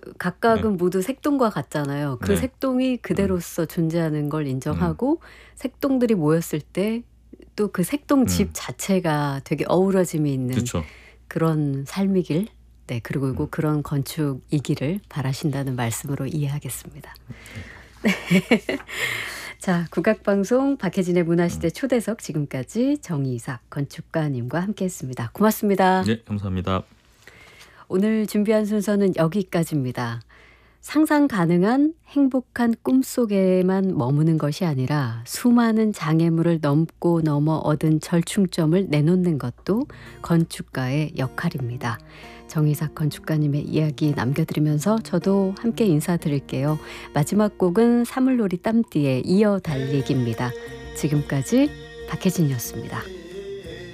각각은 네. 모두 색동과 같잖아요. 그 네. 색동이 그대로서 존재하는 걸 인정하고 색동들이 모였을 때 또 그 색동 집 자체가 되게 어우러짐이 있는 그쵸. 그런 삶이길 네 그리고 음. 그런 건축이기를 바라신다는 말씀으로 이해하겠습니다. 자, 국악방송 박혜진의 문화시대 초대석 지금까지 정이삭 건축가님과 함께했습니다. 고맙습니다. 네, 감사합니다. 오늘 준비한 순서는 여기까지입니다. 상상 가능한 행복한 꿈속에만 머무는 것이 아니라 수많은 장애물을 넘고 넘어 얻은 절충점을 내놓는 것도 건축가의 역할입니다. 정이삭 건축가님의 이야기 남겨드리면서 저도 함께 인사드릴게요. 마지막 곡은 사물놀이 땀띠에 이어 달리기입니다. 지금까지 박혜진이었습니다.